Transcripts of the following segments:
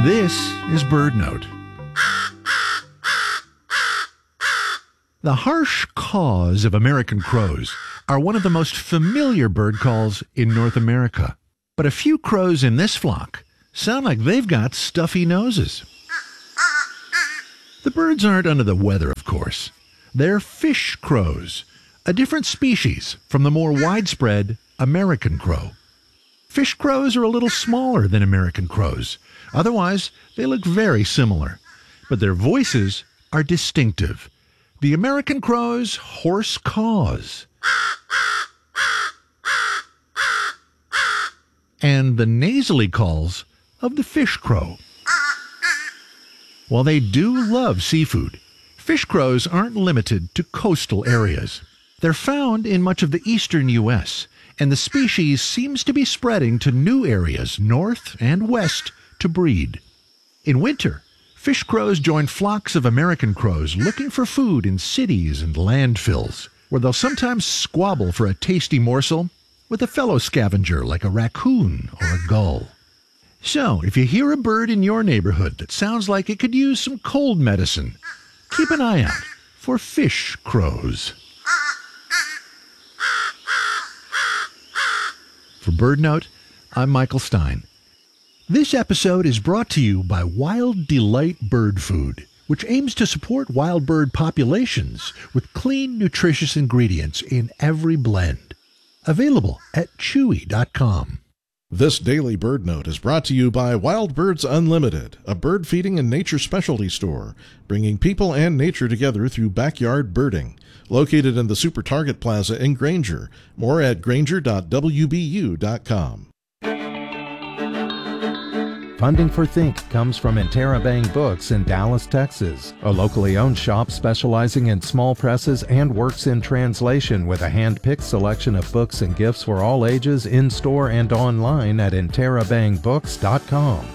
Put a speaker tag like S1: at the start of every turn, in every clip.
S1: This is BirdNote. The harsh caws of American crows are one of the most familiar bird calls in North America. But a few crows in this flock sound like they've got stuffy noses. The birds aren't under the weather, of course. They're fish crows, a different species from the more widespread American crow. Fish crows are a little smaller than American crows. Otherwise, they look very similar. But their voices are distinctive. The American crow's hoarse caws. And the nasally calls of the fish crow. While they do love seafood, fish crows aren't limited to coastal areas. They're found in much of the eastern U.S., and the species seems to be spreading to new areas north and west to breed. In winter, fish crows join flocks of American crows looking for food in cities and landfills, where they'll sometimes squabble for a tasty morsel with a fellow scavenger like a raccoon or a gull. So, if you hear a bird in your neighborhood that sounds like it could use some cold medicine, keep an eye out for fish crows. For BirdNote, I'm Michael Stein. This episode is brought to you by Wild Delight Bird Food, which aims to support wild bird populations with clean, nutritious ingredients in every blend. Available at chewy.com.
S2: This daily bird note is brought to you by Wild Birds Unlimited, a bird feeding and nature specialty store, bringing people and nature together through backyard birding. Located in the Super Target Plaza in Granger. More at granger.wbu.com.
S3: Funding for Think comes from Interabang Books in Dallas, Texas, a locally owned shop specializing in small presses and works in translation with a hand-picked selection of books and gifts for all ages in-store and online at interabangbooks.com.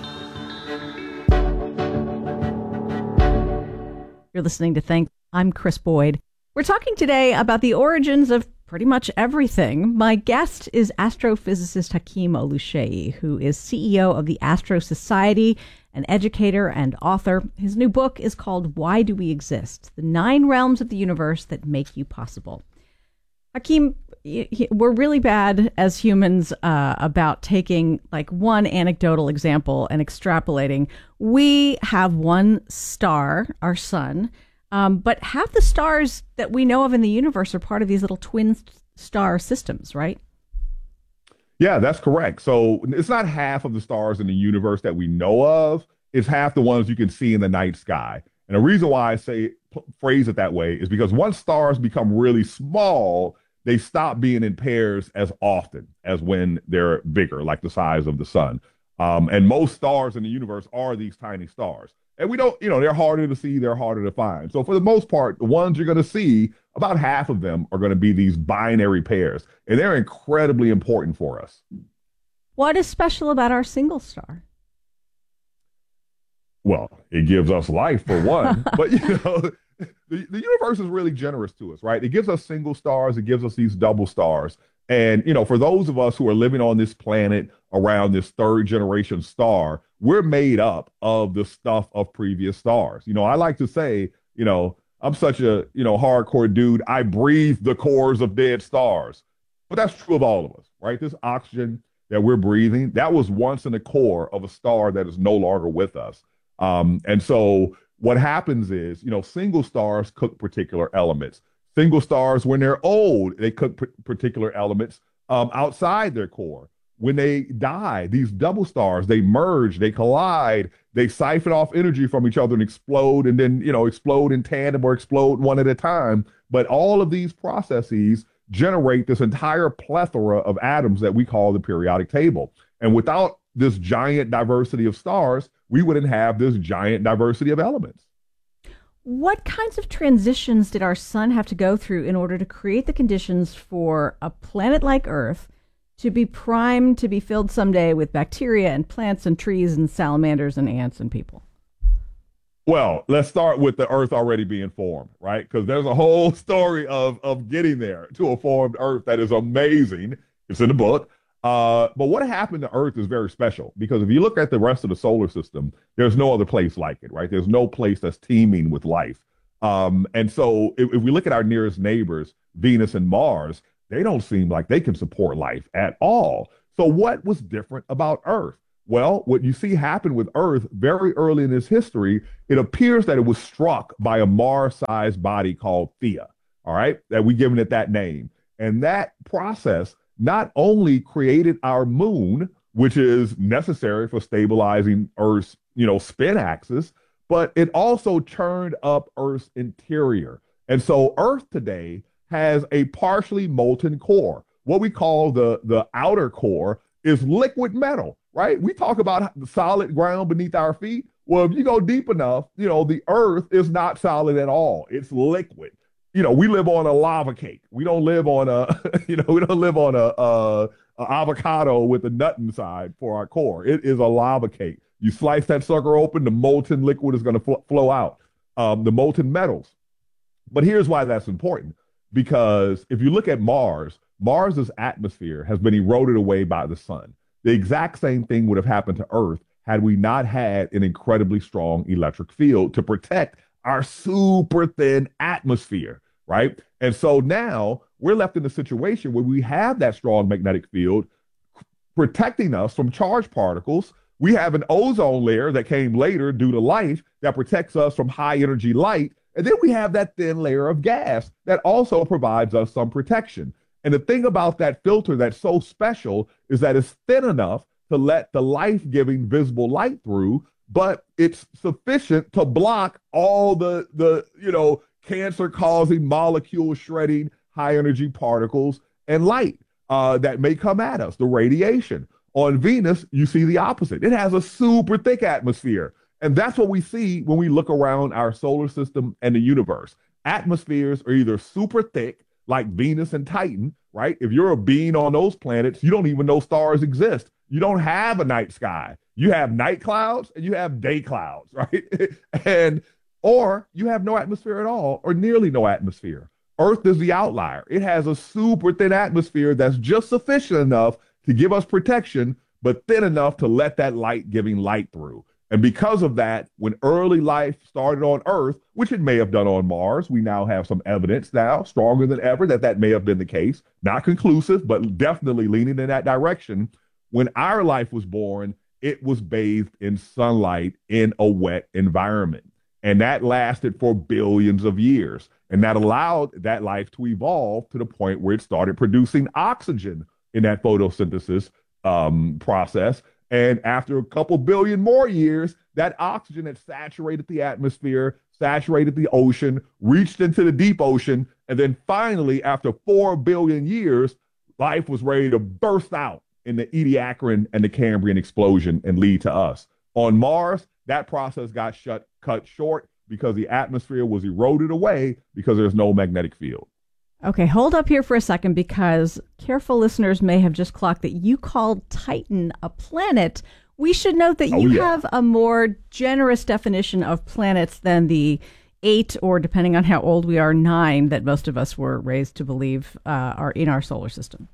S4: You're listening to Think. I'm Chris Boyd. We're talking today about the origins of pretty much everything. My guest is astrophysicist Hakeem Oluseyi, who is CEO of the Astro Society, an educator and author. His new book is called Why Do We Exist? The 9 Realms of the Universe That Make You Possible. Hakeem, we're really bad as humans about taking like one anecdotal example and extrapolating. We have one star, our sun, but half the stars that we know of in the universe are part of these little twin star systems, right?
S5: Yeah, that's correct. So it's not half of the stars in the universe that we know of. It's half the ones you can see in the night sky. And the reason why I phrase it that way is because once stars become really small, they stop being in pairs as often as when they're bigger, like the size of the sun. And most stars in the universe are these tiny stars. And we don't, they're harder to see, they're harder to find. So for the most part, the ones you're going to see, about half of them are going to be these binary pairs. And they're incredibly important for us.
S4: What is special about our single star?
S5: Well, it gives us life for one. But, the universe is really generous to us, right? It gives us single stars. It gives us these double stars. And, for those of us who are living on this planet around this third generation star, we're made up of the stuff of previous stars. I like to say, I'm such a, hardcore dude. I breathe the cores of dead stars. But that's true of all of us, right? This oxygen that we're breathing, that was once in the core of a star that is no longer with us. And so what happens is, single stars cook particular elements. Single stars, when they're old, they cook particular elements outside their core. When they die, these double stars, they merge, they collide, they siphon off energy from each other and explode, and then, explode in tandem or explode one at a time. But all of these processes generate this entire plethora of atoms that we call the periodic table. And without this giant diversity of stars, we wouldn't have this giant diversity of elements.
S4: What kinds of transitions did our sun have to go through in order to create the conditions for a planet like Earth to be primed to be filled someday with bacteria and plants and trees and salamanders and ants and people?
S5: Well, let's start with the Earth already being formed, right? Because there's a whole story of getting there to a formed Earth that is amazing. It's in the book. But what happened to Earth is very special because if you look at the rest of the solar system, there's no other place like it, right? There's no place that's teeming with life. And so if we look at our nearest neighbors, Venus and Mars, they don't seem like they can support life at all. So what was different about Earth? Well, what you see happen with Earth very early in its history, it appears that it was struck by a Mars-sized body called Theia, all right, that we given it that name. And that process not only created our moon, which is necessary for stabilizing Earth's, spin axis, but it also churned up Earth's interior. And so Earth today has a partially molten core. What we call the outer core is liquid metal, right? We talk about the solid ground beneath our feet. Well, if you go deep enough, the Earth is not solid at all. It's liquid. We live on a lava cake. We don't live on we don't live on a avocado with a nut inside for our core. It is a lava cake. You slice that sucker open, the molten liquid is going to flow out, the molten metals. But here's why that's important. Because if you look at Mars's atmosphere has been eroded away by the sun. The exact same thing would have happened to Earth had we not had an incredibly strong electric field to protect our super thin atmosphere, right? And so now we're left in a situation where we have that strong magnetic field protecting us from charged particles. We have an ozone layer that came later due to life that protects us from high energy light. And then we have that thin layer of gas that also provides us some protection. And the thing about that filter that's so special is that it's thin enough to let the life-giving visible light through, but it's sufficient to block all the cancer-causing, molecule-shredding, high-energy particles and light that may come at us, the radiation. On Venus, you see the opposite. It has a super thick atmosphere. And that's what we see when we look around our solar system and the universe. Atmospheres are either super thick, like Venus and Titan, right? If you're a being on those planets, you don't even know stars exist. You don't have a night sky. You have night clouds and you have day clouds, right? Or you have no atmosphere at all, or nearly no atmosphere. Earth is the outlier. It has a super thin atmosphere that's just sufficient enough to give us protection, but thin enough to let that light-giving light through. And because of that, when early life started on Earth, which it may have done on Mars, we now have some evidence now, stronger than ever, that may have been the case. Not conclusive, but definitely leaning in that direction. When our life was born, it was bathed in sunlight in a wet environment. And that lasted for billions of years. And that allowed that life to evolve to the point where it started producing oxygen in that photosynthesis process. And after a couple billion more years, that oxygen had saturated the atmosphere, saturated the ocean, reached into the deep ocean. And then finally, after 4 billion years, life was ready to burst out in the Ediacaran and the Cambrian explosion and lead to us. On Mars, that process got cut short because the atmosphere was eroded away because there's no magnetic field.
S4: Okay, hold up here for a second because careful listeners may have just clocked that you called Titan a planet. We should note that you have a more generous definition of planets than the 8, or depending on how old we are, 9 that most of us were raised to believe are in our solar system.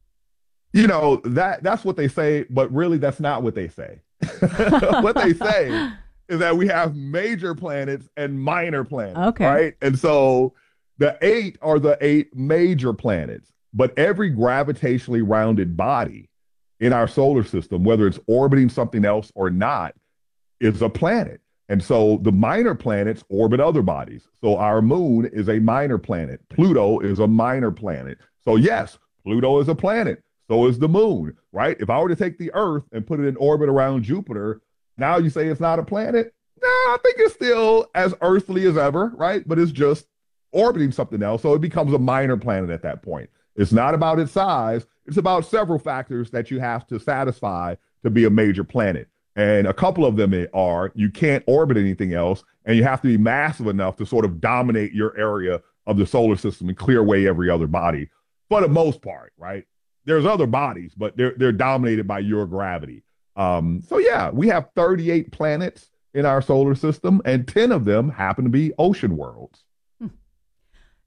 S5: That's what they say, but really that's not what they say. What they say is that we have major planets and minor planets,
S4: okay,
S5: right? And so the 8 are the 8 major planets, but every gravitationally rounded body in our solar system, whether it's orbiting something else or not, is a planet. And so the minor planets orbit other bodies. So our moon is a minor planet. Pluto is a minor planet. So yes, Pluto is a planet. So is the moon, right? If I were to take the Earth and put it in orbit around Jupiter, now you say it's not a planet? No, I think it's still as earthly as ever, right? But it's just orbiting something else. So it becomes a minor planet at that point. It's not about its size. It's about several factors that you have to satisfy to be a major planet. And a couple of them are you can't orbit anything else, and you have to be massive enough to sort of dominate your area of the solar system and clear away every other body for the most part, right? There's other bodies, but they're dominated by your gravity. So yeah, we have 38 planets in our solar system, and 10 of them happen to be ocean worlds.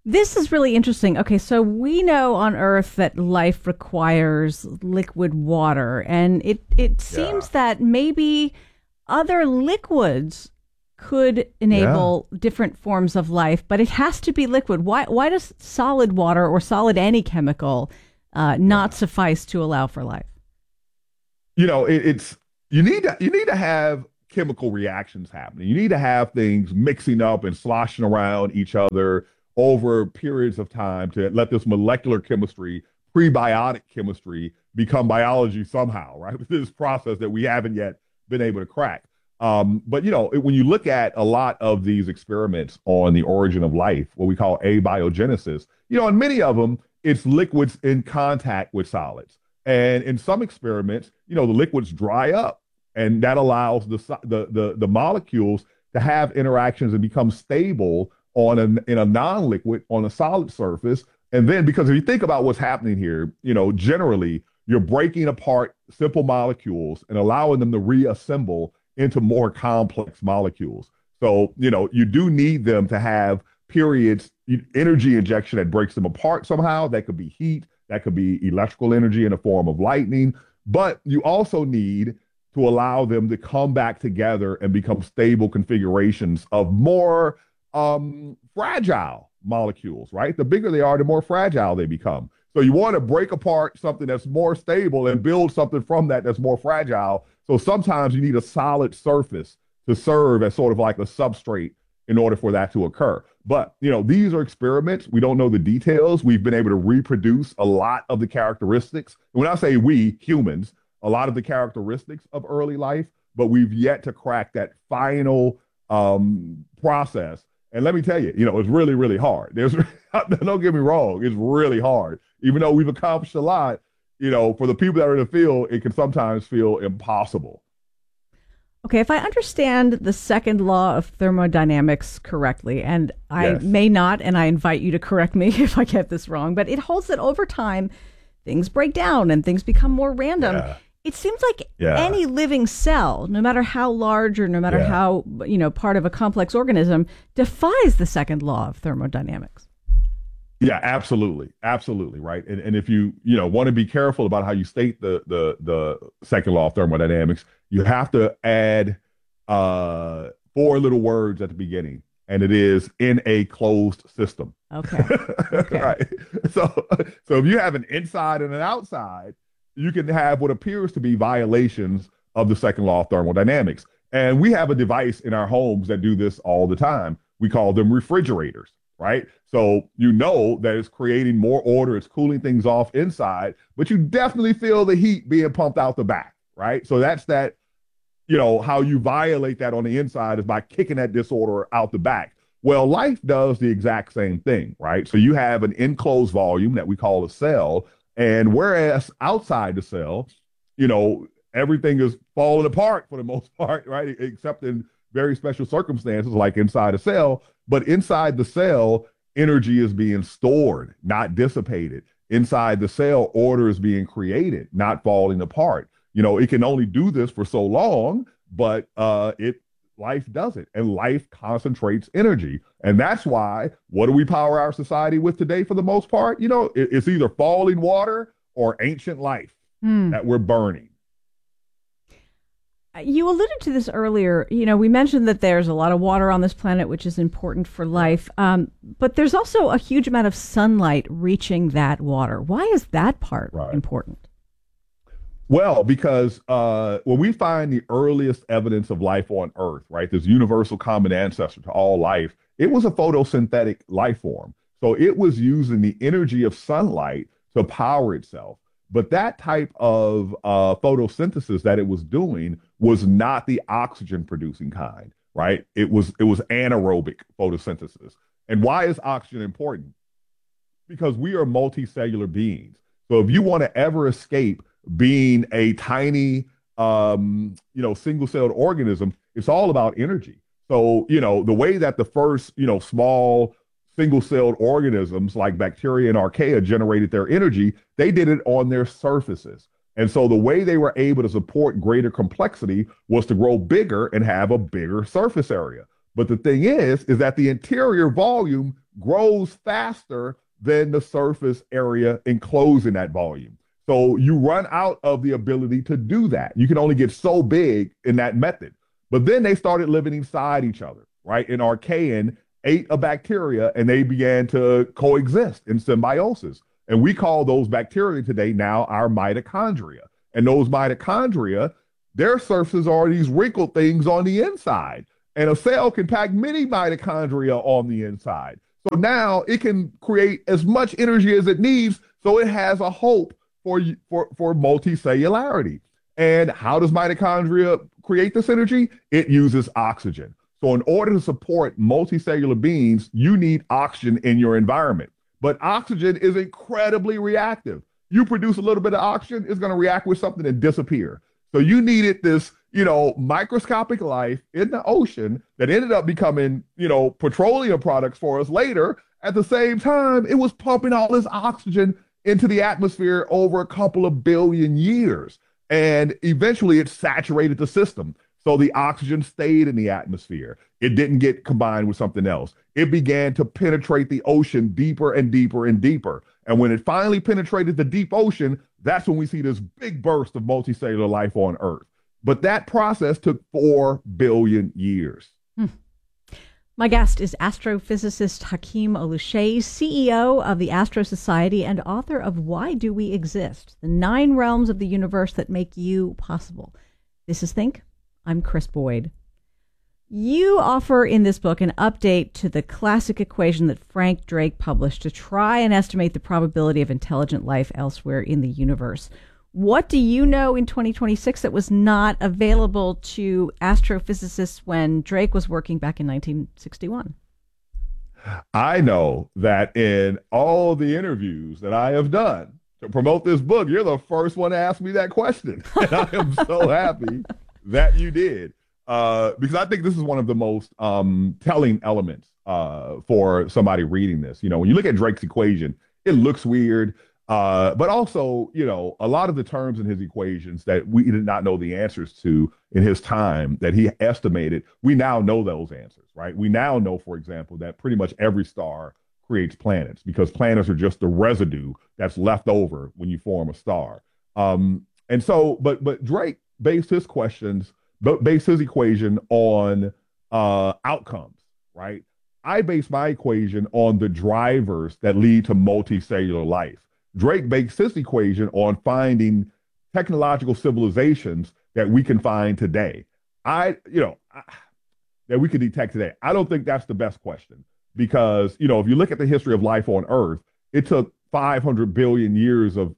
S4: This is really interesting. Okay, so we know on Earth that life requires liquid water, and it seems that maybe other liquids could enable different forms of life, but it has to be liquid. Why does solid water or solid any chemical not suffice to allow for life?
S5: You know, it's you need to have chemical reactions happening. You need to have things mixing up and sloshing around each other over periods of time to let this molecular chemistry, prebiotic chemistry, become biology somehow, right? This process that we haven't yet been able to crack. But you know, when you look at a lot of these experiments on the origin of life, what we call abiogenesis, you know, in many of them, it's liquids in contact with solids. And in some experiments, you know, the liquids dry up, and that allows the molecules to have interactions and become stable in a non-liquid on a solid surface. And then, because if you think about what's happening here, you know, generally you're breaking apart simple molecules and allowing them to reassemble into more complex molecules. So, you know, you do need them to have periods, energy injection that breaks them apart somehow. That could be heat, that could be electrical energy in the form of lightning, but you also need to allow them to come back together and become stable configurations of more fragile molecules, right? The bigger they are, the more fragile they become. So you want to break apart something that's more stable and build something from that that's more fragile. So sometimes you need a solid surface to serve as sort of like a substrate in order for that to occur. But, you know, these are experiments. We don't know the details. We've been able to reproduce a lot of the characteristics. When I say we, humans, a lot of the characteristics of early life, but we've yet to crack that final process. And let me tell you, you know, it's really, really hard. Don't get me wrong, it's really hard. Even though we've accomplished a lot, you know, for the people that are in the field, it can sometimes feel impossible.
S4: Okay, if I understand the second law of thermodynamics correctly, and I may not, and I invite you to correct me if I get this wrong, but it holds that over time, things break down and things become more random. Yeah. It seems like any living cell, no matter how large or no matter how, you know, part of a complex organism, defies the second law of thermodynamics.
S5: Yeah, absolutely. Absolutely. Right. And if you want to be careful about how you state the second law of thermodynamics, you have to add 4 little words at the beginning, and it is in a closed system.
S4: Okay.
S5: Right. So if you have an inside and an outside, you can have what appears to be violations of the second law of thermodynamics. And we have a device in our homes that do this all the time. We call them refrigerators, right? So you know that it's creating more order, it's cooling things off inside, but you definitely feel the heat being pumped out the back, right? So that's that, you know, how you violate that on the inside is by kicking that disorder out the back. Well, life does the exact same thing, right? So you have an enclosed volume that we call a cell. And whereas outside the cell, you know, everything is falling apart for the most part, right? Except in very special circumstances like inside a cell. But inside the cell, energy is being stored, not dissipated. Inside the cell, order is being created, not falling apart. You know, it can only do this for so long, but life does it, and life concentrates energy. And that's why, what do we power our society with today for the most part? You know, it's either falling water or ancient life that we're burning.
S4: You alluded to this earlier. You know, we mentioned that there's a lot of water on this planet, which is important for life. But there's also a huge amount of sunlight reaching that water. Why is that part important?
S5: Well, because when we find the earliest evidence of life on Earth, right, this universal common ancestor to all life, it was a photosynthetic life form. So it was using the energy of sunlight to power itself. But that type of photosynthesis that it was doing was not the oxygen producing kind, right? It was anaerobic photosynthesis. And why is oxygen important? Because we are multicellular beings. So if you want to ever escape being a tiny, single-celled organism, it's all about energy. So, you know, the way that the first, small single-celled organisms like bacteria and archaea generated their energy, they did it on their surfaces. And so the way they were able to support greater complexity was to grow bigger and have a bigger surface area. But the thing is that the interior volume grows faster than the surface area enclosing that volume. So you run out of the ability to do that. You can only get so big in that method. But then they started living inside each other, right? And Archaean ate a bacteria and they began to coexist in symbiosis. And we call those bacteria today now our mitochondria. And those mitochondria, their surfaces are these wrinkled things on the inside. And a cell can pack many mitochondria on the inside. So now it can create as much energy as it needs, so it has a hope for multicellularity. And how does mitochondria create this energy? It uses oxygen. So in order to support multicellular beings, you need oxygen in your environment. But oxygen is incredibly reactive. You produce a little bit of oxygen, it's going to react with something and disappear. So you needed this, microscopic life in the ocean that ended up becoming, petroleum products for us later. At the same time, it was pumping all this oxygen into the atmosphere over a couple of billion years. And eventually it saturated the system. So the oxygen stayed in the atmosphere. It didn't get combined with something else. It began to penetrate the ocean deeper and deeper and deeper. And when it finally penetrated the deep ocean, that's when we see this big burst of multicellular life on Earth. But that process took 4 billion years.
S4: My guest is astrophysicist Hakeem Oluseyi, CEO of the Astro Society and author of Why Do We Exist? The 9 Realms of the Universe That Make You Possible. This is Think. I'm Chris Boyd. You offer in this book an update to the classic equation that Frank Drake published to try and estimate the probability of intelligent life elsewhere in the universe. What do you know in 2026 that was not available to astrophysicists when Drake was working back in 1961?
S5: I know that in all the interviews that I have done to promote this book, you're the first one to ask me that question. And I am so happy that you did, because I think this is one of the most telling elements for somebody reading this. When you look at Drake's equation, it looks weird. But also, a lot of the terms in his equations that we did not know the answers to in his time that he estimated, we now know those answers, right? We now know, for example, that pretty much every star creates planets because planets are just the residue that's left over when you form a star. But Drake based his equation on outcomes, right? I base my equation on the drivers that lead to multicellular life. Drake bakes his equation on finding technological civilizations that we can find today. That we can detect today. I don't think that's the best question because, if you look at the history of life on Earth, it took 500 million years of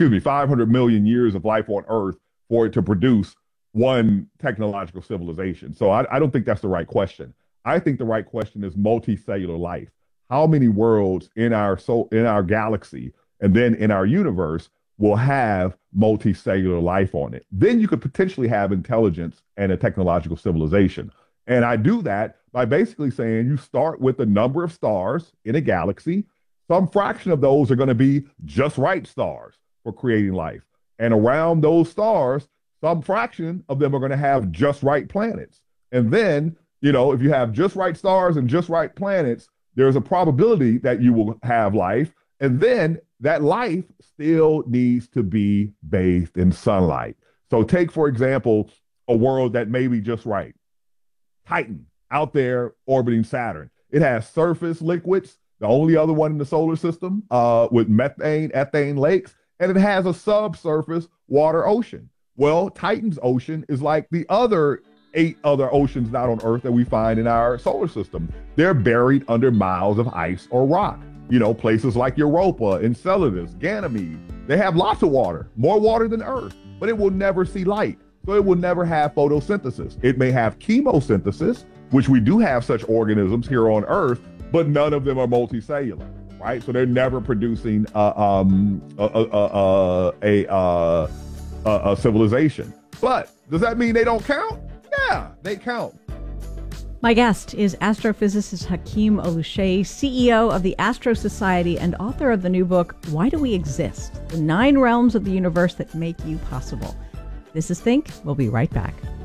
S5: life on Earth for it to produce one technological civilization. So I don't think that's the right question. I think the right question is multicellular life. How many worlds in our galaxy and then in our universe will have multicellular life on it? Then you could potentially have intelligence and a technological civilization. And I do that by basically saying you start with the number of stars in a galaxy. Some fraction of those are going to be just right stars for creating life. And around those stars, some fraction of them are going to have just right planets. And then, if you have just right stars and just right planets, there's a probability that you will have life. And then that life still needs to be bathed in sunlight. So take, for example, a world that may be just right. Titan, out there orbiting Saturn. It has surface liquids, the only other one in the solar system, with methane, ethane lakes, and it has a subsurface water ocean. Well, Titan's ocean is like the other 8 other oceans not on Earth that we find in our solar system. They're buried under miles of ice or rock. Places like Europa, Enceladus, Ganymede, they have lots of water, more water than Earth, but it will never see light. So it will never have photosynthesis. It may have chemosynthesis, which we do have such organisms here on Earth, but none of them are multicellular, right? So they're never producing a civilization. But does that mean they don't count? Yeah, they count.
S4: My guest is astrophysicist Hakeem Oluseyi, CEO of the Astro Society and author of the new book, Why Do We Exist? The 9 Realms of the Universe That Make You Possible. This is Think. We'll be right back.